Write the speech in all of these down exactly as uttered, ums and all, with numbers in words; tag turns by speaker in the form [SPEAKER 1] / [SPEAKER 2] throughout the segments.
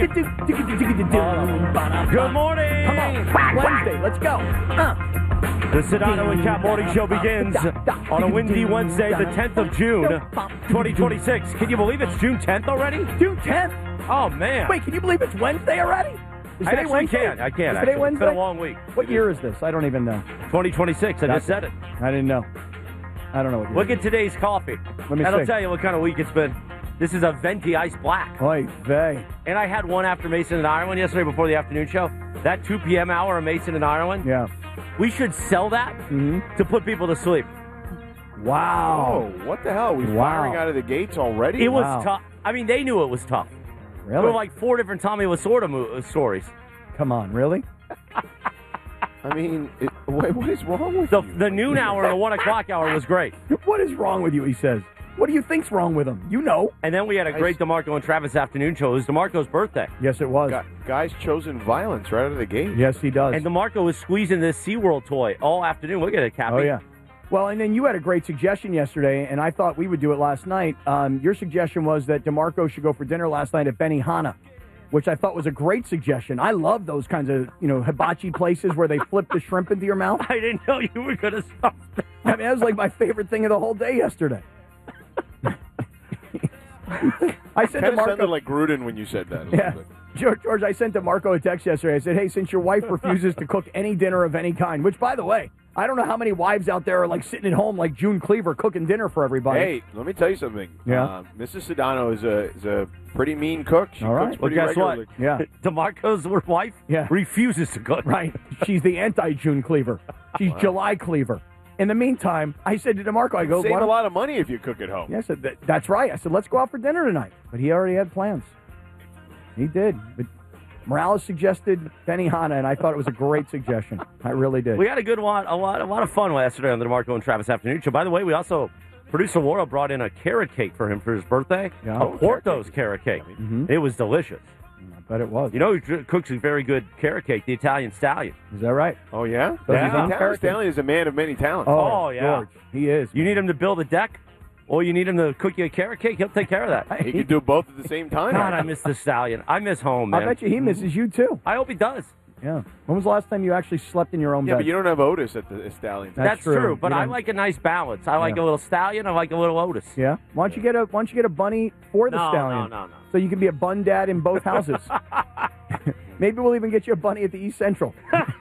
[SPEAKER 1] Good morning.
[SPEAKER 2] Come on. Wednesday. Let's go. Uh.
[SPEAKER 1] The Sedano and Cap Morning Show begins on a windy Wednesday, the tenth of June, twenty twenty-six. Can you believe it's June tenth already?
[SPEAKER 2] June tenth?
[SPEAKER 1] Oh, man.
[SPEAKER 2] Wait, can you believe it's Wednesday already? Is
[SPEAKER 1] I actually
[SPEAKER 2] Wednesday?
[SPEAKER 1] can. I can.
[SPEAKER 2] Is today
[SPEAKER 1] actually.
[SPEAKER 2] Wednesday?
[SPEAKER 1] It's been a long week.
[SPEAKER 2] What year is this? I don't even know.
[SPEAKER 1] twenty twenty-six. I
[SPEAKER 2] That's
[SPEAKER 1] just said it.
[SPEAKER 2] I didn't know. I don't know what year.
[SPEAKER 1] Look at today's coffee.
[SPEAKER 2] Let me
[SPEAKER 1] That'll
[SPEAKER 2] see.
[SPEAKER 1] tell you what kind of week it's been. This is a Venti Ice Black.
[SPEAKER 2] Oy vey.
[SPEAKER 1] And I had one after Mason and Ireland yesterday before the afternoon show. That two p.m. hour of Mason and Ireland.
[SPEAKER 2] Yeah.
[SPEAKER 1] We should sell that
[SPEAKER 2] Mm-hmm.
[SPEAKER 1] to put people to sleep.
[SPEAKER 2] Wow.
[SPEAKER 3] Oh, what the hell? Are we
[SPEAKER 2] Wow.
[SPEAKER 3] firing out of the gates already?
[SPEAKER 1] It was
[SPEAKER 2] Wow.
[SPEAKER 1] tough. I mean, they knew it was tough.
[SPEAKER 2] Really?
[SPEAKER 1] There were like four different Tommy Lasorda mo- uh, stories.
[SPEAKER 2] Come on, really?
[SPEAKER 3] I mean, it, what, what is wrong with
[SPEAKER 1] The,
[SPEAKER 3] you?
[SPEAKER 1] the noon hour and the one o'clock hour was great.
[SPEAKER 2] What is wrong with you, he says. What do you think's wrong with him? You know.
[SPEAKER 1] And then we had a great DeMarco and Travis afternoon show. It was DeMarco's birthday.
[SPEAKER 2] Yes, it was.
[SPEAKER 3] Gu- Guys chosen violence right out of the gate.
[SPEAKER 2] Yes, he does.
[SPEAKER 1] And DeMarco was squeezing this SeaWorld toy all afternoon. Look at it, Cappy.
[SPEAKER 2] Oh, yeah. Well, and then you had a great suggestion yesterday, and I thought we would do it last night. Um, your suggestion was that DeMarco should go for dinner last night at Benihana, which I thought was a great suggestion. I love those kinds of, you know, hibachi places where they flip the shrimp into your mouth.
[SPEAKER 1] I didn't know you were going to stop that.
[SPEAKER 2] I mean, that was like my favorite thing of the whole day yesterday. I said to
[SPEAKER 3] Kind of sounded
[SPEAKER 2] Marco,
[SPEAKER 3] like Gruden when you said that. a little
[SPEAKER 2] yeah,
[SPEAKER 3] bit.
[SPEAKER 2] George, George, I sent to Marco a text yesterday. I said, hey, since your wife refuses to cook any dinner of any kind, which, by the way, I don't know how many wives out there are like sitting at home like June Cleaver cooking dinner for everybody.
[SPEAKER 3] Hey, let me tell you something.
[SPEAKER 2] Yeah.
[SPEAKER 3] Uh, Missus Sedano is a is a pretty mean cook. She
[SPEAKER 2] All right.
[SPEAKER 3] cooks
[SPEAKER 1] Well,
[SPEAKER 3] pretty
[SPEAKER 1] guess
[SPEAKER 3] regularly.
[SPEAKER 1] what?
[SPEAKER 2] Yeah.
[SPEAKER 1] DeMarco's wife
[SPEAKER 2] Yeah.
[SPEAKER 1] refuses to cook.
[SPEAKER 2] Right. She's the anti-June Cleaver. She's July Cleaver. In the meantime, I said to DeMarco, I go,
[SPEAKER 3] Save
[SPEAKER 2] why
[SPEAKER 3] a
[SPEAKER 2] don't-
[SPEAKER 3] lot of money if you cook at home.
[SPEAKER 2] Yeah, I said, that, that's right. I said, let's go out for dinner tonight. But he already had plans. He did. But Morales suggested Benihana, and I thought it was a great suggestion. I really did.
[SPEAKER 1] We had a good one, a lot, a lot of fun yesterday on the DeMarco and Travis afternoon show. By the way, we also, producer Laura brought in a carrot cake for him for his birthday.
[SPEAKER 2] Yeah.
[SPEAKER 1] A
[SPEAKER 2] Oh,
[SPEAKER 1] Porto's carrot cake.
[SPEAKER 2] Mhm.
[SPEAKER 1] It was delicious.
[SPEAKER 2] I bet it was.
[SPEAKER 1] You know who dr- cooks a very good carrot cake? The Italian Stallion.
[SPEAKER 2] Is that right?
[SPEAKER 3] Oh, yeah?
[SPEAKER 2] Does
[SPEAKER 1] Yeah.
[SPEAKER 2] his own
[SPEAKER 3] Italian
[SPEAKER 2] carrot cake?
[SPEAKER 3] Stanley is a man of many talents.
[SPEAKER 1] Oh, yeah.
[SPEAKER 2] George, he is.
[SPEAKER 1] You need him to build a deck, or you need him to cook you a carrot cake. He'll take care of that.
[SPEAKER 3] He can do both at the same time.
[SPEAKER 1] God, I miss the Stallion. I miss home, man.
[SPEAKER 2] I bet you he misses you, too.
[SPEAKER 1] I hope he does.
[SPEAKER 2] Yeah. When was the last time you actually slept in your own
[SPEAKER 3] Yeah,
[SPEAKER 2] bed?
[SPEAKER 3] but you don't have Otis at the Stallion.
[SPEAKER 2] That's
[SPEAKER 1] That's,
[SPEAKER 2] true.
[SPEAKER 1] true. But
[SPEAKER 2] You
[SPEAKER 1] I
[SPEAKER 2] don't-
[SPEAKER 1] like a nice balance. I like
[SPEAKER 2] Yeah.
[SPEAKER 1] a little Stallion. I like a little Otis.
[SPEAKER 2] Yeah. Why don't you get a Why don't you get a bunny for the
[SPEAKER 1] No,
[SPEAKER 2] stallion?
[SPEAKER 1] no, no, no.
[SPEAKER 2] So you can be a bun dad in both houses. Maybe we'll even get you a bunny at the East Central.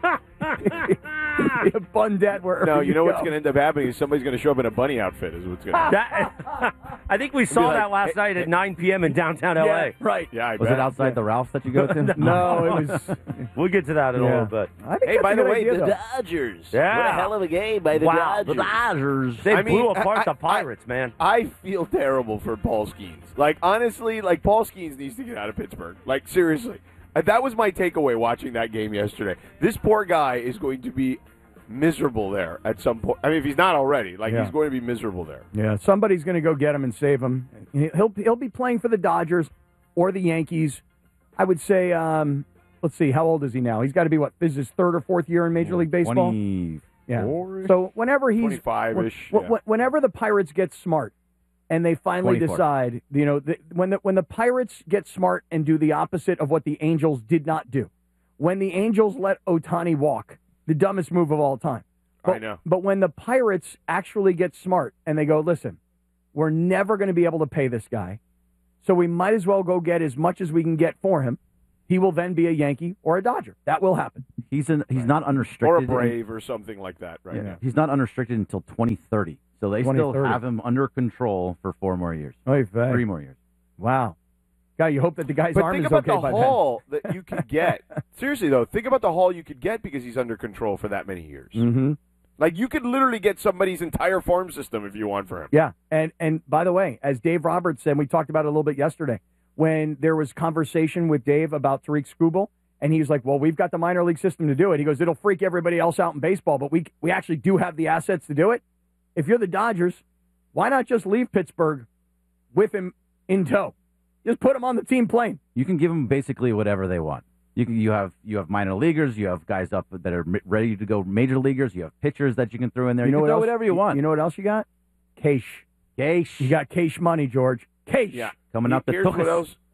[SPEAKER 2] Be a bun dad wherever
[SPEAKER 3] No, you know what's
[SPEAKER 2] go.
[SPEAKER 3] going to end up happening is somebody's going to show up in a bunny outfit. Is what's going to happen.
[SPEAKER 1] That, I think we saw
[SPEAKER 3] like,
[SPEAKER 1] that last
[SPEAKER 3] hey,
[SPEAKER 1] night at nine p.m. in downtown L A.
[SPEAKER 2] Yeah, right.
[SPEAKER 3] Yeah, I
[SPEAKER 4] Was
[SPEAKER 3] bet.
[SPEAKER 4] it outside the Ralph that you go to?
[SPEAKER 2] No, it was.
[SPEAKER 1] We'll get to that in a
[SPEAKER 2] Yeah.
[SPEAKER 1] little bit.
[SPEAKER 2] I think
[SPEAKER 3] Hey,
[SPEAKER 2] that's
[SPEAKER 3] by
[SPEAKER 2] a
[SPEAKER 3] the
[SPEAKER 2] good
[SPEAKER 3] way,
[SPEAKER 2] idea,
[SPEAKER 3] the
[SPEAKER 2] though.
[SPEAKER 3] Dodgers.
[SPEAKER 1] Yeah.
[SPEAKER 3] What a hell of a game by the
[SPEAKER 1] Wow,
[SPEAKER 3] Dodgers.
[SPEAKER 1] the Dodgers. They
[SPEAKER 3] I
[SPEAKER 1] blew
[SPEAKER 3] mean,
[SPEAKER 1] apart
[SPEAKER 3] I-
[SPEAKER 1] the
[SPEAKER 3] I-
[SPEAKER 1] Pirates, man.
[SPEAKER 3] I feel terrible for Paul Skeens. Like, honestly, like, Paul Skeens needs to get out of Pittsburgh. Like, seriously. Uh, That was my takeaway watching that game yesterday. This poor guy is going to be miserable there at some point. I mean, if he's not already, like,
[SPEAKER 2] Yeah.
[SPEAKER 3] he's going to be miserable there.
[SPEAKER 2] Yeah, somebody's going to go get him and save him. He'll he'll be playing for the Dodgers or the Yankees. I would say. Um, let's see, how old is he now? He's got to be what? This is his third or fourth year in Major League Baseball.
[SPEAKER 4] twenty
[SPEAKER 2] Yeah.
[SPEAKER 3] Four-ish?
[SPEAKER 2] So whenever he's
[SPEAKER 3] twenty-five-ish,
[SPEAKER 2] when-
[SPEAKER 3] yeah.
[SPEAKER 2] when- whenever the Pirates get smart and they finally
[SPEAKER 4] twenty-four.
[SPEAKER 2] decide, you know, the, when the when the Pirates get smart and do the opposite of what the Angels did not do, when the Angels let Ohtani walk, the dumbest move of all time. But,
[SPEAKER 3] I know.
[SPEAKER 2] But when the Pirates actually get smart and they go, listen, we're never going to be able to pay this guy, so we might as well go get as much as we can get for him. He will then be a Yankee or a Dodger. That will happen.
[SPEAKER 4] He's in, he's not unrestricted.
[SPEAKER 3] Or a
[SPEAKER 4] in-
[SPEAKER 3] Brave or something like that right
[SPEAKER 4] yeah,
[SPEAKER 3] now.
[SPEAKER 4] He's not unrestricted until twenty thirty. So they still
[SPEAKER 2] twenty thirty.
[SPEAKER 4] have him under control for four more years.
[SPEAKER 2] Oy
[SPEAKER 4] Three
[SPEAKER 2] vey.
[SPEAKER 4] more years.
[SPEAKER 2] Wow. God, you hope that the guy's
[SPEAKER 3] But
[SPEAKER 2] arm
[SPEAKER 3] think
[SPEAKER 2] is
[SPEAKER 3] about
[SPEAKER 2] okay
[SPEAKER 3] the
[SPEAKER 2] by
[SPEAKER 3] haul that you could get. Seriously, though, think about the haul you could get because he's under control for that many years.
[SPEAKER 2] then. Mm-hmm.
[SPEAKER 3] Like, you could literally get somebody's entire farm system if you want for him.
[SPEAKER 2] Yeah, and and by the way, as Dave Roberts said, we talked about it a little bit yesterday, when there was conversation with Dave about Tariq Skubal, and he was like, well, we've got the minor league system to do it. He goes, it'll freak everybody else out in baseball, but we we actually do have the assets to do it. If you're the Dodgers, why not just leave Pittsburgh with him in tow? Just put him on the team plane.
[SPEAKER 4] You can give them basically whatever they want. You can you have you have minor leaguers, you have guys up that are m- ready to go major leaguers, you have pitchers that you can throw in there. You,
[SPEAKER 2] know
[SPEAKER 4] can
[SPEAKER 2] what
[SPEAKER 4] throw
[SPEAKER 2] else?
[SPEAKER 4] whatever you want.
[SPEAKER 2] You know what else you got? Cash.
[SPEAKER 4] Gaish
[SPEAKER 2] You got cash money, George. Cash.
[SPEAKER 3] Yeah.
[SPEAKER 4] coming up the
[SPEAKER 3] Here's what
[SPEAKER 4] Tuchus.
[SPEAKER 3] else.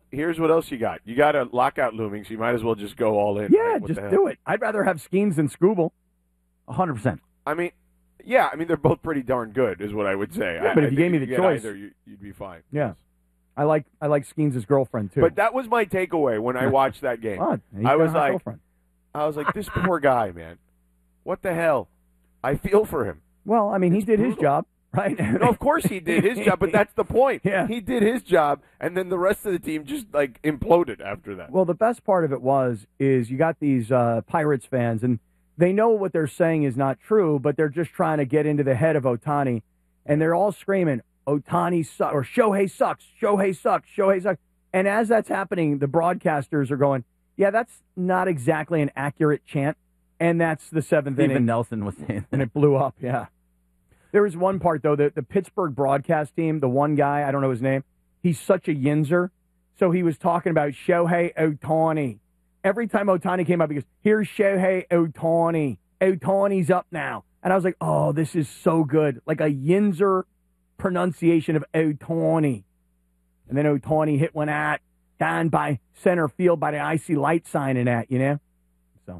[SPEAKER 3] here's what else you got. You got a lockout looming, so you might as well just go all in.
[SPEAKER 2] Yeah,
[SPEAKER 3] right? What
[SPEAKER 2] just
[SPEAKER 3] the hell?
[SPEAKER 2] do it. I'd rather have Skeens than Scooble.
[SPEAKER 4] A hundred percent.
[SPEAKER 3] I mean, yeah, I mean they're both pretty darn good, is what I would say.
[SPEAKER 2] Yeah,
[SPEAKER 3] I,
[SPEAKER 2] but
[SPEAKER 3] I
[SPEAKER 2] if you
[SPEAKER 3] think
[SPEAKER 2] gave me the
[SPEAKER 3] could get
[SPEAKER 2] choice-
[SPEAKER 3] either, you, you'd be fine.
[SPEAKER 2] Yeah. I like I like Skeens' girlfriend too.
[SPEAKER 3] But that was my takeaway when I watched that game.
[SPEAKER 2] Odd. He's
[SPEAKER 3] I
[SPEAKER 2] got a
[SPEAKER 3] was
[SPEAKER 2] hot
[SPEAKER 3] like,
[SPEAKER 2] girlfriend.
[SPEAKER 3] I was like, this poor guy, man. What the hell? I feel for him.
[SPEAKER 2] Well, I mean, he
[SPEAKER 3] It's
[SPEAKER 2] did his
[SPEAKER 3] brutal.
[SPEAKER 2] job, right?
[SPEAKER 3] No, of course he did his job, but that's the point.
[SPEAKER 2] Yeah.
[SPEAKER 3] He did his job, and then the rest of the team just like imploded after that.
[SPEAKER 2] Well, the best part of it was is you got these uh, Pirates fans, and they know what they're saying is not true, but they're just trying to get into the head of Ohtani, and they're all screaming, Ohtani sucks, or Shohei sucks, Shohei sucks, Shohei sucks. And as that's happening, the broadcasters are going, yeah, that's not exactly an accurate chant, and that's the seventh
[SPEAKER 4] Even
[SPEAKER 2] inning.
[SPEAKER 4] Nelson was saying
[SPEAKER 2] And
[SPEAKER 4] that.
[SPEAKER 2] it blew up, yeah. There was one part, though, that the Pittsburgh broadcast team, the one guy, I don't know his name, he's such a yinzer. So he was talking about Shohei Ohtani. Every time Ohtani came up, he goes, here's Shohei Ohtani. Ohtani's up now. And I was like, oh, this is so good. Like a yinzer pronunciation of Ohtani. And then Ohtani hit one at, down by center field by the icy light sign and that, you know? So,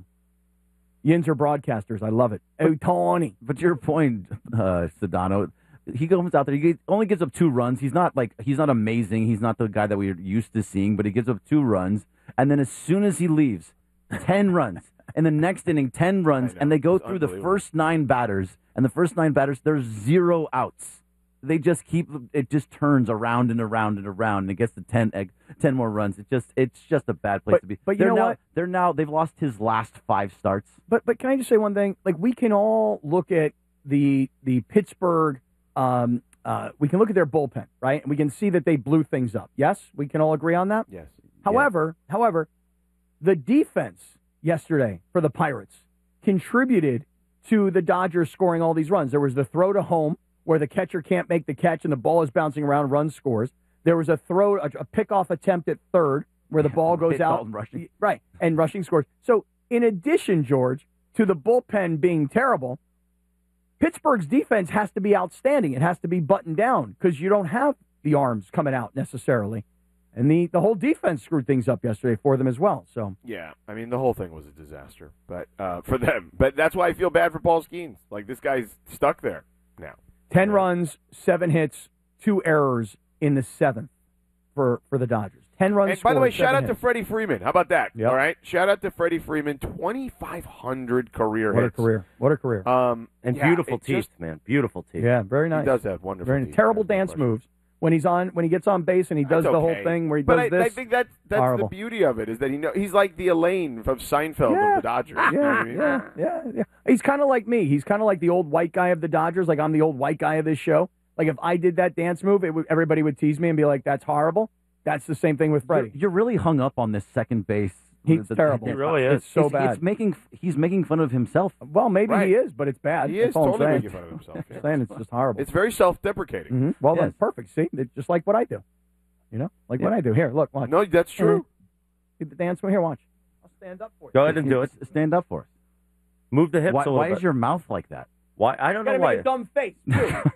[SPEAKER 2] Yinzer broadcasters, I love it. Ohtani.
[SPEAKER 4] But your point, uh, Sedano, he comes out there. He only gives up two runs. He's not like he's not amazing. He's not the guy that we're used to seeing. But he gives up two runs, and then as soon as he leaves, ten runs. In the next inning, ten runs,
[SPEAKER 3] know.
[SPEAKER 4] and they go
[SPEAKER 3] It's
[SPEAKER 4] through the
[SPEAKER 3] unbelievable.
[SPEAKER 4] first nine batters. And the first nine batters, there's zero outs. They just keep it. Just turns around and around and around, and it gets to ten, egg, ten more runs. It just it's just a bad place
[SPEAKER 2] But-
[SPEAKER 4] to be.
[SPEAKER 2] but you
[SPEAKER 4] they're
[SPEAKER 2] know
[SPEAKER 4] now,
[SPEAKER 2] what?
[SPEAKER 4] They're now they've lost his last five starts.
[SPEAKER 2] But but can I just say one thing? Like we can all look at the the Pittsburgh. Um, uh, we can look at their bullpen, right? And we can see that they blew things up. Yes, we can all agree on that.
[SPEAKER 3] Yes.
[SPEAKER 2] However, however, the defense yesterday for the Pirates contributed to the Dodgers scoring all these runs. There was the throw to home where the catcher can't make the catch and the ball is bouncing around, run scores. There was a throw, a, a pickoff attempt at third where the ball goes
[SPEAKER 4] Hit
[SPEAKER 2] out,
[SPEAKER 4] Dalton rushing.
[SPEAKER 2] right, and rushing scores. So, in addition, George, to the bullpen being terrible, Pittsburgh's defense has to be outstanding. It has to be buttoned down because you don't have the arms coming out necessarily. And the, the whole defense screwed things up yesterday for them as well. So
[SPEAKER 3] Yeah, I mean the whole thing was a disaster, but uh, for them. But that's why I feel bad for Paul Skeens. Like this guy's stuck there now.
[SPEAKER 2] ten
[SPEAKER 3] Yeah.
[SPEAKER 2] runs, seven hits, two errors in the seventh for, for the Dodgers. Ten runs.
[SPEAKER 3] And by the way,
[SPEAKER 2] scored,
[SPEAKER 3] shout out
[SPEAKER 2] seven
[SPEAKER 3] to
[SPEAKER 2] hits.
[SPEAKER 3] Freddie Freeman. How about that?
[SPEAKER 2] Yep.
[SPEAKER 3] All right, shout out to Freddie Freeman. twenty-five hundred career
[SPEAKER 2] What a
[SPEAKER 3] hits.
[SPEAKER 2] career! What a career!
[SPEAKER 3] Um,
[SPEAKER 5] And
[SPEAKER 3] yeah,
[SPEAKER 5] beautiful
[SPEAKER 3] it
[SPEAKER 5] teeth,
[SPEAKER 3] just-
[SPEAKER 5] man. Beautiful teeth.
[SPEAKER 2] yeah, very
[SPEAKER 3] He
[SPEAKER 2] nice.
[SPEAKER 3] does have wonderful.
[SPEAKER 2] Very
[SPEAKER 3] teeth.
[SPEAKER 2] terrible
[SPEAKER 3] There's no
[SPEAKER 2] dance
[SPEAKER 3] question.
[SPEAKER 2] moves when he's on when he gets on base and he does
[SPEAKER 3] That's
[SPEAKER 2] the whole
[SPEAKER 3] okay.
[SPEAKER 2] thing where he
[SPEAKER 3] but
[SPEAKER 2] does
[SPEAKER 3] I,
[SPEAKER 2] this.
[SPEAKER 3] I think that's that's
[SPEAKER 2] Horrible.
[SPEAKER 3] the beauty of it is that he know he's like the Elaine from Seinfeld
[SPEAKER 2] Yeah.
[SPEAKER 3] of the Dodgers. You know what
[SPEAKER 2] Yeah,
[SPEAKER 3] I mean?
[SPEAKER 2] yeah, yeah, yeah. He's kind of like me. He's kind of like the old white guy of the Dodgers. Like I'm the old white guy of this show. Like if I did that dance move, it would, everybody would tease me and be like, "That's horrible." That's the same thing with Freddie.
[SPEAKER 4] You're, you're really hung up on this second base.
[SPEAKER 2] He's
[SPEAKER 4] The-
[SPEAKER 2] terrible.
[SPEAKER 5] He really is.
[SPEAKER 2] It's so
[SPEAKER 4] it's,
[SPEAKER 2] bad.
[SPEAKER 4] It's making he's making fun of himself.
[SPEAKER 2] well, maybe
[SPEAKER 3] Right.
[SPEAKER 2] he is, but it's bad.
[SPEAKER 3] He
[SPEAKER 2] That's
[SPEAKER 3] is
[SPEAKER 2] all I'm
[SPEAKER 3] totally
[SPEAKER 2] saying.
[SPEAKER 3] making fun of himself. yeah.
[SPEAKER 2] I'm saying it's just horrible.
[SPEAKER 3] It's very self-deprecating.
[SPEAKER 2] Mhm. Well then,
[SPEAKER 4] Yes.
[SPEAKER 2] perfect. See, It's just like what I do. You know, like what
[SPEAKER 4] Yeah.
[SPEAKER 2] I do. Here, look, watch.
[SPEAKER 3] No, that's true.
[SPEAKER 2] See the dance move here. Watch. I'll stand up for you.
[SPEAKER 5] Go ahead and do it.
[SPEAKER 4] Stand up for us.
[SPEAKER 5] Move the hips
[SPEAKER 4] Why,
[SPEAKER 5] a little
[SPEAKER 4] why
[SPEAKER 5] bit.
[SPEAKER 4] is your mouth like that?
[SPEAKER 5] Why? I don't
[SPEAKER 2] You
[SPEAKER 5] know
[SPEAKER 2] gotta
[SPEAKER 5] why.
[SPEAKER 2] make a dumb face too.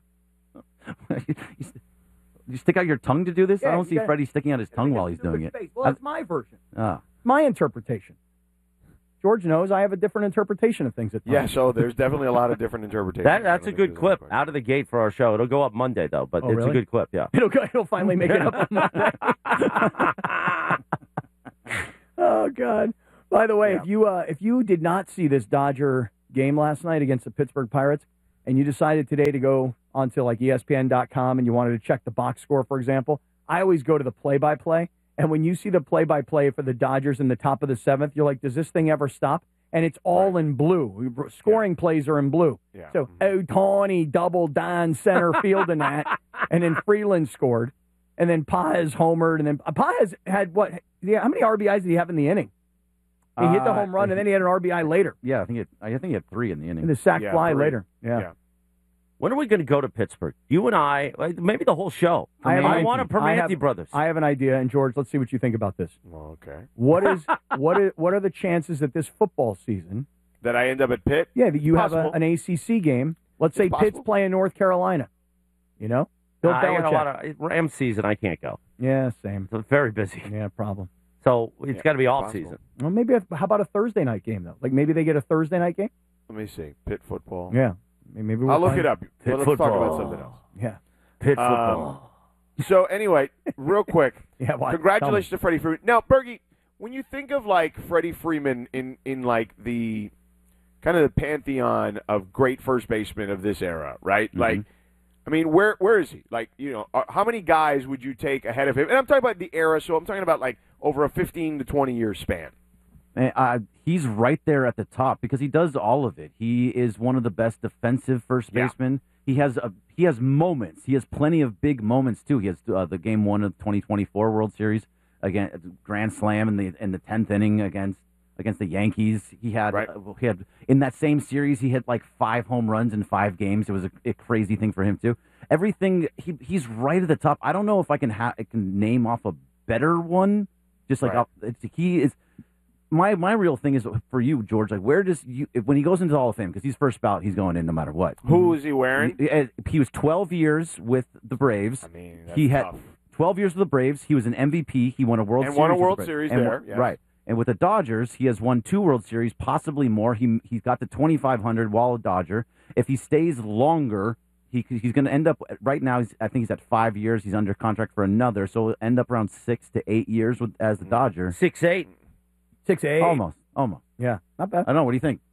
[SPEAKER 4] you, st- you stick out your tongue to do this?
[SPEAKER 2] Yeah,
[SPEAKER 4] I don't
[SPEAKER 2] you
[SPEAKER 4] see
[SPEAKER 2] gotta-
[SPEAKER 4] Freddie sticking out his tongue
[SPEAKER 2] Make a
[SPEAKER 4] while he's doing it.
[SPEAKER 2] stupid face. Well,
[SPEAKER 4] I-
[SPEAKER 2] that's my version.
[SPEAKER 4] Ah.
[SPEAKER 2] My interpretation. George knows I have a different interpretation of things at times.
[SPEAKER 3] Yeah, so there's definitely a lot of different interpretations.
[SPEAKER 5] That
[SPEAKER 3] I
[SPEAKER 5] that's
[SPEAKER 3] don't
[SPEAKER 5] a
[SPEAKER 3] think
[SPEAKER 5] good
[SPEAKER 3] there's
[SPEAKER 5] clip
[SPEAKER 3] any
[SPEAKER 5] out of the gate for our show. It'll go up Monday though, but
[SPEAKER 2] Oh,
[SPEAKER 5] it's
[SPEAKER 2] really?
[SPEAKER 5] a good clip. Yeah.
[SPEAKER 2] It'll go, it'll finally make it up on Monday. Oh God! By the way,
[SPEAKER 3] Yeah.
[SPEAKER 2] if you uh, if you did not see this Dodger game last night against the Pittsburgh Pirates, and you decided today to go onto like E S P N dot com and you wanted to check the box score, for example, I always go to the play-by-play. And when you see the play-by-play for the Dodgers in the top of the seventh, you're like, does this thing ever stop? And it's all in blue. Scoring plays are in blue.
[SPEAKER 3] Yeah.
[SPEAKER 2] So Ohtani double down center field in that, and then Freeland scored, and then Paz homered, and then Paz had what? Yeah, how many R B Is did he have in the inning? He hit the
[SPEAKER 4] Uh,
[SPEAKER 2] home run, and then he had an R B I later,
[SPEAKER 4] Yeah, I think it. I think he had three in the
[SPEAKER 2] and
[SPEAKER 4] inning.
[SPEAKER 2] the sac
[SPEAKER 3] Yeah,
[SPEAKER 2] fly
[SPEAKER 3] three.
[SPEAKER 2] later. Yeah.
[SPEAKER 3] Yeah.
[SPEAKER 5] When are we going to go to Pittsburgh? You and I, like, maybe the whole show.
[SPEAKER 2] I have
[SPEAKER 5] I
[SPEAKER 2] an
[SPEAKER 5] want a
[SPEAKER 2] idea. I have-
[SPEAKER 5] Permanente brothers.
[SPEAKER 2] I have an idea, and George, let's see what you think about this.
[SPEAKER 3] Well, okay.
[SPEAKER 2] What is what is what are the chances that this football season?
[SPEAKER 3] That I end up at Pitt?
[SPEAKER 2] Yeah, that you have
[SPEAKER 3] Possible.
[SPEAKER 2] a, an A C C game. Let's say
[SPEAKER 3] It's
[SPEAKER 2] Pitt's
[SPEAKER 3] possible.
[SPEAKER 2] playing North Carolina. You know, Bill
[SPEAKER 5] I got a
[SPEAKER 2] Belichick.
[SPEAKER 5] lot of Ram season. I can't go.
[SPEAKER 2] Yeah, same.
[SPEAKER 5] So very busy.
[SPEAKER 2] Yeah, problem.
[SPEAKER 5] So it's
[SPEAKER 3] Yeah,
[SPEAKER 5] got to be off
[SPEAKER 3] possible.
[SPEAKER 5] season.
[SPEAKER 2] Well, maybe if, how about a Thursday night game though? Like maybe they get a Thursday night game.
[SPEAKER 3] Let me see. Pit football.
[SPEAKER 2] Yeah, maybe we'll
[SPEAKER 3] I'll look
[SPEAKER 2] find-
[SPEAKER 3] it up.
[SPEAKER 5] Pit
[SPEAKER 3] Well, let's
[SPEAKER 5] football.
[SPEAKER 3] talk about something else.
[SPEAKER 2] Yeah,
[SPEAKER 5] Pit
[SPEAKER 3] Um,
[SPEAKER 5] football.
[SPEAKER 3] So anyway, real quick,
[SPEAKER 2] yeah. Why?
[SPEAKER 3] congratulations to Freddie Freeman. Now, Bergie, when you think of like Freddie Freeman in in like the kind of the pantheon of great first basemen of this era, right?
[SPEAKER 2] Mm-hmm.
[SPEAKER 3] Like, I mean, where where is he? Like, you know, uh, how many guys would you take ahead of him? And I'm talking about the era, so I'm talking about like over a fifteen to twenty year span.
[SPEAKER 4] And, uh, he's right there at the top because he does all of it. He is one of the best defensive first
[SPEAKER 3] Yeah.
[SPEAKER 4] basemen. He has a, he has moments. He has plenty of big moments too. He has uh, the game one of the twenty twenty-four World Series again, grand slam in the in the tenth inning against against the Yankees. He had
[SPEAKER 3] Right.
[SPEAKER 4] uh, he had in that same series he hit like five home runs in five games. It was a, a crazy thing for him too. Everything he he's right at the top. I don't know if I can ha- I can name off a better one. Just like
[SPEAKER 3] Right.
[SPEAKER 4] up, it's, he is. My my real thing is for you, George. Like, where does you if, when he goes into the Hall of Fame because he's first ballot, he's going in no matter what.
[SPEAKER 3] Who is he wearing?
[SPEAKER 4] He, uh, he was twelve years with the Braves.
[SPEAKER 3] I mean, that's
[SPEAKER 4] he had
[SPEAKER 3] tough.
[SPEAKER 4] twelve years with the Braves. He was an M V P. He won a World
[SPEAKER 3] And
[SPEAKER 4] Series
[SPEAKER 3] won a
[SPEAKER 4] with the
[SPEAKER 3] World
[SPEAKER 4] Braves.
[SPEAKER 3] Series
[SPEAKER 4] And
[SPEAKER 3] there,
[SPEAKER 4] won-
[SPEAKER 3] yes.
[SPEAKER 4] right? And with the Dodgers, he has won two World Series, possibly more. He he's got the twenty-five hundred while a Dodger. If he stays longer, he he's going to end up right now. He's, I think he's at five years. He's under contract for another, so he'll end up around six to eight years with as the Dodger.
[SPEAKER 5] Six eight.
[SPEAKER 2] Six eight.
[SPEAKER 4] Almost, almost.
[SPEAKER 2] Yeah, not bad.
[SPEAKER 4] I don't know. What do you think?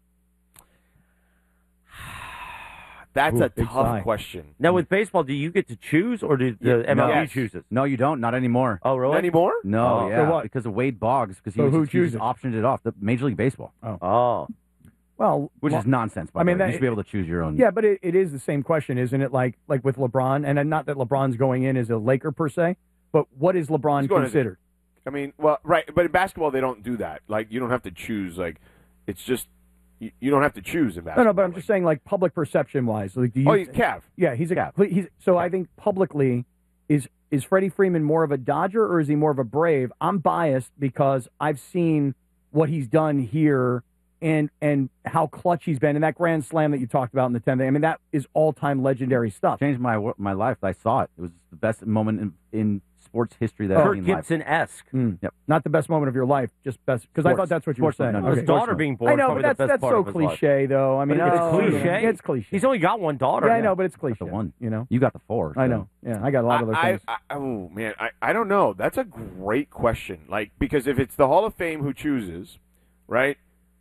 [SPEAKER 3] That's
[SPEAKER 2] Ooh,
[SPEAKER 3] a
[SPEAKER 2] big
[SPEAKER 3] tough
[SPEAKER 2] sigh.
[SPEAKER 3] question.
[SPEAKER 5] Now with baseball, do you get to choose or do the M L B
[SPEAKER 3] Yes.
[SPEAKER 5] choose it?
[SPEAKER 4] No, you don't. Not anymore.
[SPEAKER 5] Oh, really?
[SPEAKER 3] Anymore?
[SPEAKER 4] No,
[SPEAKER 5] Oh.
[SPEAKER 4] yeah,
[SPEAKER 2] So what?
[SPEAKER 4] because of Wade Boggs, because he,
[SPEAKER 2] So
[SPEAKER 4] was
[SPEAKER 2] who
[SPEAKER 4] just, he just
[SPEAKER 2] chooses?
[SPEAKER 4] optioned it off. The Major League Baseball,
[SPEAKER 5] Oh,
[SPEAKER 2] Well,
[SPEAKER 4] which
[SPEAKER 2] well,
[SPEAKER 4] is nonsense. By
[SPEAKER 2] I
[SPEAKER 4] the
[SPEAKER 2] mean,
[SPEAKER 4] way.
[SPEAKER 2] that-
[SPEAKER 4] you should be able to choose your own.
[SPEAKER 2] yeah, but it, it is the same question, isn't it? Like like with LeBron, and not that LeBron's going in as a Laker per se, but what is LeBron
[SPEAKER 3] He's going as a-
[SPEAKER 2] considered?
[SPEAKER 3] I mean, well, right, but in basketball they don't do that. Like, you don't have to choose. Like, it's just you, you don't have to choose in
[SPEAKER 2] No,
[SPEAKER 3] basketball.
[SPEAKER 2] no, but I'm just saying, like public perception wise, like do you?
[SPEAKER 3] Oh, he's Cav.
[SPEAKER 2] Yeah, he's a
[SPEAKER 4] Yeah.
[SPEAKER 2] he's so I think publicly is is Freddie Freeman more of a Dodger or is he more of a Brave? I'm biased because I've seen what he's done here and and how clutch he's been in that grand slam that you talked about in the tenth. I mean that is all time legendary stuff.
[SPEAKER 4] changed my wor- my life. I saw it. It was the best moment in, in sports history that I've
[SPEAKER 5] Kirk
[SPEAKER 4] seen live.
[SPEAKER 5] Gibson esque.
[SPEAKER 2] Mm.
[SPEAKER 4] Yep.
[SPEAKER 2] Not the best moment of your life, just best because I
[SPEAKER 4] Sports.
[SPEAKER 2] thought that's what you
[SPEAKER 4] Sports,
[SPEAKER 2] were saying.
[SPEAKER 4] no, no,
[SPEAKER 2] Okay.
[SPEAKER 5] His daughter being born.
[SPEAKER 2] I know,
[SPEAKER 5] probably
[SPEAKER 2] but that's
[SPEAKER 5] the best
[SPEAKER 2] that's
[SPEAKER 5] part
[SPEAKER 2] so
[SPEAKER 5] of his life.
[SPEAKER 2] cliche though. I mean,
[SPEAKER 5] But it's
[SPEAKER 2] oh,
[SPEAKER 5] cliche.
[SPEAKER 2] Yeah, it's cliche.
[SPEAKER 5] He's only got one daughter.
[SPEAKER 2] yeah, I know, but it's cliche.
[SPEAKER 4] the one.
[SPEAKER 2] You know,
[SPEAKER 4] You got the four.
[SPEAKER 2] I
[SPEAKER 4] so-
[SPEAKER 2] know. Yeah, I got a lot of other
[SPEAKER 3] I,
[SPEAKER 2] things.
[SPEAKER 3] I, I, oh man, I, I don't know. That's a great question. Like, because if it's the Hall of Fame who chooses, right?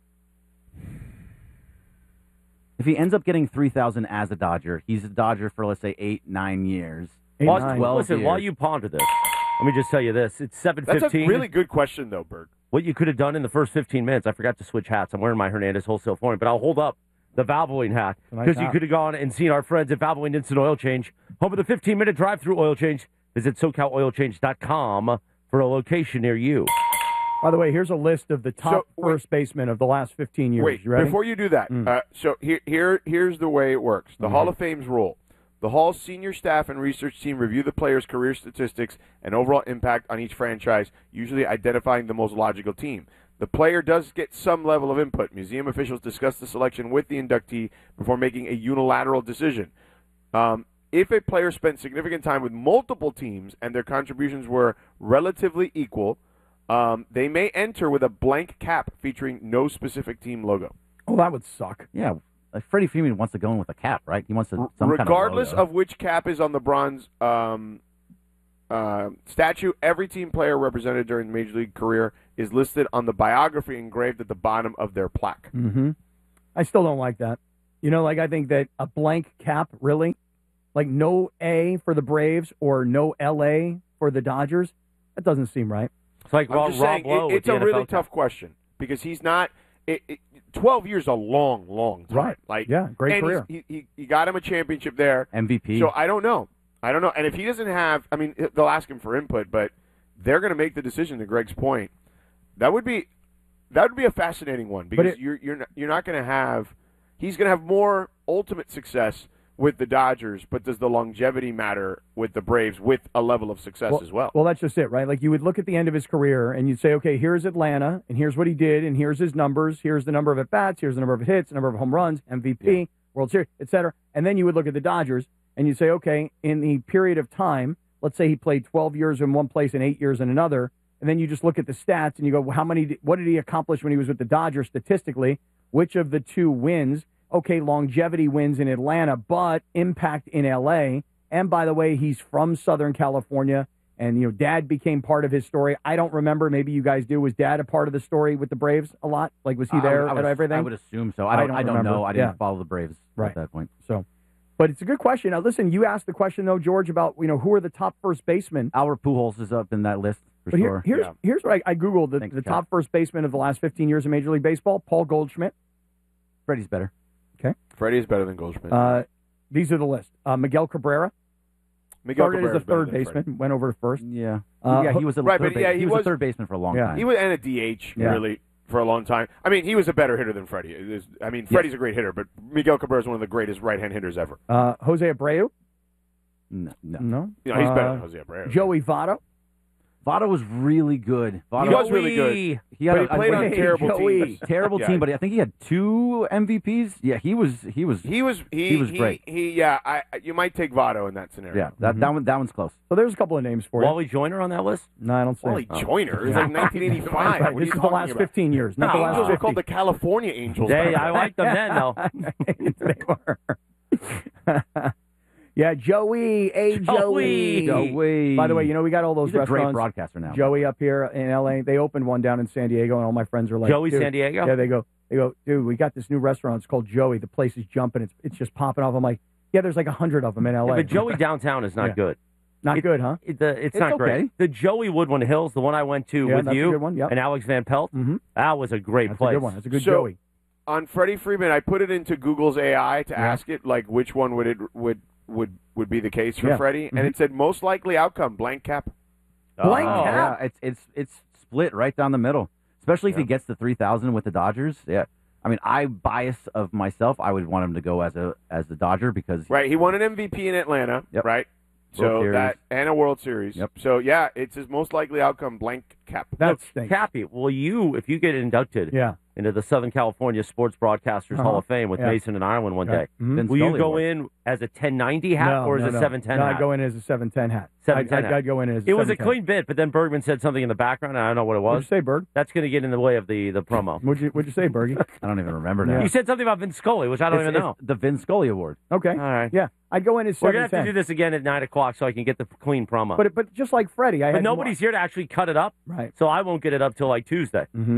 [SPEAKER 4] If he ends up getting three thousand as a Dodger, he's a Dodger for let's say eight, nine years.
[SPEAKER 2] Eight,
[SPEAKER 5] Well,
[SPEAKER 2] nine.
[SPEAKER 4] twelve
[SPEAKER 5] listen,
[SPEAKER 4] years.
[SPEAKER 5] while you ponder this, let me just tell you this: it's seven
[SPEAKER 3] That's
[SPEAKER 5] fifteen.
[SPEAKER 3] a really good question, though, Berg.
[SPEAKER 5] What you could have done in the first fifteen minutes. I forgot to switch hats. I'm wearing my Hernandez wholesale flooring, but I'll hold up the Valvoline hat
[SPEAKER 2] a nice
[SPEAKER 5] because you
[SPEAKER 2] hat.
[SPEAKER 5] could have gone and seen our friends at Valvoline Instant Oil Change. Home of the fifteen minute drive through oil change. Visit SoCal Oil Change dot com for a location near you.
[SPEAKER 2] By the way, here's a list of the top
[SPEAKER 3] So, wait.
[SPEAKER 2] first basemen of the last fifteen years.
[SPEAKER 3] Wait,
[SPEAKER 2] you ready?
[SPEAKER 3] before you do that,
[SPEAKER 2] Mm.
[SPEAKER 3] uh, so here, here, here's the way it works. The Hall of Fame's rule: the Hall's senior staff and research team review the player's career statistics and overall impact on each franchise, usually identifying the most logical team. The player does get some level of input. Museum officials discuss the selection with the inductee before making a unilateral decision. Um, if a player spent significant time with multiple teams and their contributions were relatively equal, um, they may enter with a blank cap featuring no specific team logo.
[SPEAKER 2] Oh, that would suck.
[SPEAKER 4] Yeah, like Freddie Freeman wants to go in with a cap, right? He wants to, some
[SPEAKER 3] Regardless
[SPEAKER 4] kind of,
[SPEAKER 3] of which cap is on the bronze um, uh, statue, every team player represented during the Major League career is listed on the biography engraved at the bottom of their plaque.
[SPEAKER 2] Mm-hmm. I still don't like that. You know, like I think that a blank cap, really, like no A for the Braves or no L A for the Dodgers, that doesn't seem right.
[SPEAKER 5] It's like
[SPEAKER 3] I'm
[SPEAKER 5] Rob,
[SPEAKER 3] just saying,
[SPEAKER 5] Rob Lowe
[SPEAKER 3] it,
[SPEAKER 5] with
[SPEAKER 3] it's
[SPEAKER 5] the
[SPEAKER 3] a
[SPEAKER 5] N F L
[SPEAKER 3] really
[SPEAKER 5] cap.
[SPEAKER 3] tough question because he's not. It, it, Twelve years is a long, long time.
[SPEAKER 2] Right.
[SPEAKER 3] Like,
[SPEAKER 2] Yeah, great
[SPEAKER 3] and
[SPEAKER 2] career.
[SPEAKER 3] he's- He, he, he got him a championship there.
[SPEAKER 4] M V P.
[SPEAKER 3] So I don't know. I don't know. And if he doesn't have, I mean, they'll ask him for input, but they're going to make the decision. To Greg's point, that would be that would be a fascinating one because
[SPEAKER 2] it-
[SPEAKER 3] you're you're not, you're not going to have. He's going to have more ultimate success with the Dodgers, but does the longevity matter with the Braves with a level of success as well?
[SPEAKER 2] Well, that's just it, right? Like you would look at the end of his career and you'd say, okay, here's Atlanta, and here's what he did, and here's his numbers, here's the number of at bats, here's the number of hits, the number of home runs, M V P,
[SPEAKER 3] Yeah.
[SPEAKER 2] World Series, et cetera. And then you would look at the Dodgers, and you say, okay, in the period of time, let's say he played twelve years in one place and eight years in another, and then you just look at the stats and you go, well, how many? What did he accomplish when he was with the Dodgers statistically? Which of the two wins? Okay, longevity wins in Atlanta, but impact in L A. And by the way, he's from Southern California, and you know, Dad became part of his story. I don't remember. Maybe you guys do. Was Dad a part of the story with the Braves a lot? Like, was he there
[SPEAKER 4] I, I would,
[SPEAKER 2] at everything?
[SPEAKER 4] I would assume so. I don't. I don't,
[SPEAKER 2] remember.
[SPEAKER 4] know. I didn't
[SPEAKER 2] Yeah.
[SPEAKER 4] follow the Braves
[SPEAKER 2] Right.
[SPEAKER 4] at that point.
[SPEAKER 2] So, but it's a good question. Now, listen, you asked the question though, George, about you know who are the top first basemen.
[SPEAKER 4] Albert Pujols is up in that list for
[SPEAKER 2] But here,
[SPEAKER 4] sure.
[SPEAKER 2] here's
[SPEAKER 3] Yeah.
[SPEAKER 2] here's what I, I googled the,
[SPEAKER 4] Thanks,
[SPEAKER 2] the
[SPEAKER 4] Chuck.
[SPEAKER 2] top first baseman of the last fifteen years in Major League Baseball. Paul Goldschmidt.
[SPEAKER 4] Freddie's better.
[SPEAKER 3] Freddie is better than Goldschmidt.
[SPEAKER 2] Uh, these are the list. Uh, Miguel Cabrera
[SPEAKER 3] Miguel
[SPEAKER 2] started
[SPEAKER 3] Cabrera's
[SPEAKER 2] as a third
[SPEAKER 3] better than Freddie.
[SPEAKER 2] baseman, went over to first.
[SPEAKER 4] Yeah.
[SPEAKER 2] Uh,
[SPEAKER 4] yeah, he was a
[SPEAKER 3] right,
[SPEAKER 4] third
[SPEAKER 3] but yeah,
[SPEAKER 4] base-
[SPEAKER 3] he
[SPEAKER 4] he was,
[SPEAKER 3] was-
[SPEAKER 4] a third baseman for a long
[SPEAKER 2] Yeah.
[SPEAKER 4] time.
[SPEAKER 3] He was and a D H
[SPEAKER 2] Yeah.
[SPEAKER 3] really for a long time. I mean, he was a better hitter than Freddie. It is- I mean, Freddie's a great hitter, but Miguel Cabrera is one of the greatest right-hand hitters ever.
[SPEAKER 2] Uh, Jose Abreu.
[SPEAKER 4] no, no.
[SPEAKER 2] No.
[SPEAKER 3] You know, he's better
[SPEAKER 2] Uh,
[SPEAKER 3] than Jose Abreu.
[SPEAKER 2] Joey Votto.
[SPEAKER 4] Votto was really good. Votto
[SPEAKER 3] He was really good.
[SPEAKER 4] He had
[SPEAKER 3] But
[SPEAKER 4] a,
[SPEAKER 3] he played
[SPEAKER 4] a-
[SPEAKER 3] on
[SPEAKER 2] Hey,
[SPEAKER 3] terrible
[SPEAKER 2] Joey.
[SPEAKER 3] teams.
[SPEAKER 4] terrible
[SPEAKER 3] Yeah.
[SPEAKER 4] team, but I think he had two M V Ps. Yeah, he was. He was.
[SPEAKER 3] He was he,
[SPEAKER 4] He was great.
[SPEAKER 3] He, yeah, I you might take Votto in that scenario.
[SPEAKER 4] yeah, that, that one. That one's close.
[SPEAKER 2] So there's a couple of names for you.
[SPEAKER 5] Wally Joyner on that list?
[SPEAKER 2] No, I don't say.
[SPEAKER 3] Wally Joyner is like nineteen eighty-five.
[SPEAKER 2] Right,
[SPEAKER 3] What are
[SPEAKER 2] this
[SPEAKER 3] you
[SPEAKER 2] is the
[SPEAKER 3] talking
[SPEAKER 2] last
[SPEAKER 3] about?
[SPEAKER 2] fifteen years, not
[SPEAKER 3] The
[SPEAKER 2] the last
[SPEAKER 3] Angels were
[SPEAKER 2] fifty.
[SPEAKER 3] called the California Angels.
[SPEAKER 5] Hey, I liked them then, though.
[SPEAKER 2] They were. Yeah, Joey, a Joey.
[SPEAKER 5] Joey.
[SPEAKER 4] Joey.
[SPEAKER 2] By the way, you know we got all those
[SPEAKER 4] he's a great
[SPEAKER 2] restaurants.
[SPEAKER 4] broadcaster now.
[SPEAKER 2] Joey up here in L A. They opened one down in San Diego, and all my friends are like,
[SPEAKER 5] Joey
[SPEAKER 2] dude,
[SPEAKER 5] San Diego?
[SPEAKER 2] Yeah, they go, they go, dude, we got this new restaurant. It's called Joey. The place is jumping. It's it's just popping off. I'm like, yeah, there's like a hundred of them in L A.
[SPEAKER 5] Yeah, but Joey downtown is not
[SPEAKER 2] Yeah.
[SPEAKER 5] good.
[SPEAKER 2] not
[SPEAKER 5] it-
[SPEAKER 2] good, huh?
[SPEAKER 5] It, the, it's,
[SPEAKER 4] It's
[SPEAKER 5] not great.
[SPEAKER 4] okay.
[SPEAKER 5] The Joey Woodland Hills, the one I went to
[SPEAKER 2] Yeah,
[SPEAKER 5] with
[SPEAKER 2] that's a
[SPEAKER 5] you
[SPEAKER 2] good one, yep.
[SPEAKER 5] and Alex Van Pelt,
[SPEAKER 2] Mhm.
[SPEAKER 5] that was a great
[SPEAKER 2] That's
[SPEAKER 5] place.
[SPEAKER 2] a good one. That's a good
[SPEAKER 3] So-
[SPEAKER 2] Joey.
[SPEAKER 3] On Freddie Freeman, I put it into Google's A I to
[SPEAKER 2] Yeah.
[SPEAKER 3] ask it like which one would it would would would be the case for
[SPEAKER 2] Yeah.
[SPEAKER 3] Freddie,
[SPEAKER 2] Mhm.
[SPEAKER 3] and it said most likely outcome blank cap.
[SPEAKER 2] Blank
[SPEAKER 5] Oh,
[SPEAKER 2] cap.
[SPEAKER 4] Yeah, it's it's it's split right down the middle. Especially if
[SPEAKER 3] Yeah.
[SPEAKER 4] he gets to three thousand with the Dodgers. Yeah, I mean, I bias of myself. I would want him to go as a as the Dodger because
[SPEAKER 3] Right, he won an M V P in Atlanta.
[SPEAKER 4] Yep.
[SPEAKER 3] Right,
[SPEAKER 4] World
[SPEAKER 3] so
[SPEAKER 4] Series.
[SPEAKER 3] that and a World Series.
[SPEAKER 4] Yep.
[SPEAKER 3] So yeah, it's his most likely outcome blank cap.
[SPEAKER 2] That
[SPEAKER 5] Look,
[SPEAKER 2] stinks.
[SPEAKER 5] Cappy, well, you, if you get inducted
[SPEAKER 2] Yeah.
[SPEAKER 5] into the Southern California Sports Broadcasters
[SPEAKER 2] Uh-huh.
[SPEAKER 5] Hall of Fame with
[SPEAKER 2] Yeah.
[SPEAKER 5] Mason and Ireland one
[SPEAKER 2] Right.
[SPEAKER 5] day,
[SPEAKER 2] Mhm.
[SPEAKER 4] Vince
[SPEAKER 5] will you
[SPEAKER 4] Scully
[SPEAKER 5] go
[SPEAKER 4] Award.
[SPEAKER 5] in as a ten ninety hat
[SPEAKER 2] No,
[SPEAKER 5] or as
[SPEAKER 2] no,
[SPEAKER 5] a
[SPEAKER 2] no.
[SPEAKER 5] seven ten
[SPEAKER 2] no,
[SPEAKER 5] hat?
[SPEAKER 2] I'd go in as a seven ten hat.
[SPEAKER 5] seven
[SPEAKER 2] I'd,
[SPEAKER 5] ten
[SPEAKER 2] I'd,
[SPEAKER 5] hat.
[SPEAKER 2] I'd go in as a
[SPEAKER 5] It was a
[SPEAKER 2] seven ten.
[SPEAKER 5] clean bit, but then Bergman said something in the background, and I don't know what it
[SPEAKER 2] What'd
[SPEAKER 5] was.
[SPEAKER 2] you say, Berg?
[SPEAKER 5] That's going to get in the way of the, the promo.
[SPEAKER 2] What'd you, what'd you say, Bergie?
[SPEAKER 4] I don't even remember now.
[SPEAKER 2] Yeah.
[SPEAKER 5] You said something about Vince Scully, which I don't
[SPEAKER 4] It's-
[SPEAKER 5] even
[SPEAKER 4] it's
[SPEAKER 5] know.
[SPEAKER 4] the Vince Scully Award.
[SPEAKER 2] Okay.
[SPEAKER 5] All right.
[SPEAKER 2] Yeah, I'd go in as
[SPEAKER 5] We're
[SPEAKER 2] seven
[SPEAKER 5] going to have to do
[SPEAKER 2] ten.
[SPEAKER 5] this again at nine o'clock so I can get the clean promo.
[SPEAKER 2] But but just like Freddie, I
[SPEAKER 5] But
[SPEAKER 2] had
[SPEAKER 5] nobody's here to actually cut it up,
[SPEAKER 2] more, right.
[SPEAKER 5] so I won't get it up till like Tuesday.
[SPEAKER 2] Mm-hmm.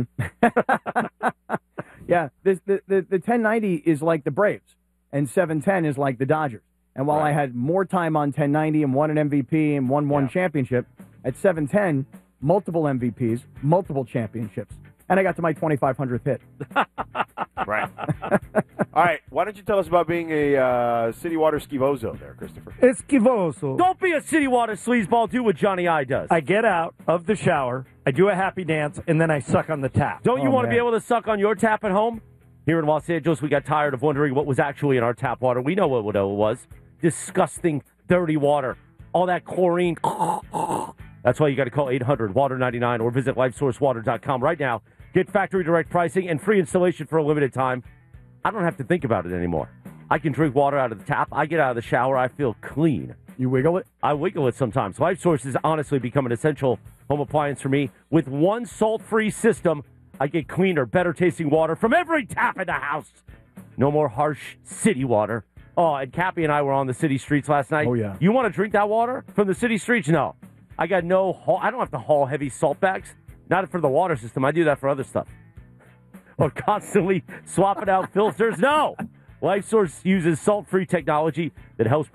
[SPEAKER 2] Yeah, this, the, the the ten ninety is like the Braves, and seven ten is like the Dodgers. And while
[SPEAKER 3] Right.
[SPEAKER 2] I had more time on ten ninety and won an M V P and won one
[SPEAKER 3] Yeah.
[SPEAKER 2] championship, at seven ten, multiple M V Ps, multiple championships, and I got to my twenty-five hundredth hit.
[SPEAKER 3] Right. All right. Why don't you tell us about being a uh, City Water Skivoso there, Christopher?
[SPEAKER 6] Esquivoso.
[SPEAKER 5] Don't be a City Water sleazeball. Do what Johnny I does.
[SPEAKER 6] I get out of the shower, I do a happy dance, and then I suck on the tap.
[SPEAKER 5] Don't you
[SPEAKER 2] Oh,
[SPEAKER 5] want to be
[SPEAKER 2] man.
[SPEAKER 5] able to suck on your tap at home? Here in Los Angeles, we got tired of wondering what was actually in our tap water. We know what it was. Disgusting, dirty water. All that chlorine. That's why you got to call eight hundred water ninety-nine or visit life source water dot com right now. Get factory direct pricing and free installation for a limited time. I don't have to think about it anymore. I can drink water out of the tap. I get out of the shower. I feel clean.
[SPEAKER 2] You wiggle it.
[SPEAKER 5] I wiggle it sometimes. Life Source has honestly become an essential home appliance for me. With one salt-free system, I get cleaner, better-tasting water from every tap in the house. No more harsh city water. Oh, and Cappy and I were on the city streets last night.
[SPEAKER 2] Oh, yeah.
[SPEAKER 5] You want to drink that water from the city streets? No. I got no haul. I don't have to haul heavy salt bags. Not for the water system. I do that for other stuff. Or constantly swapping out filters. No. Life Source uses salt-free technology that helps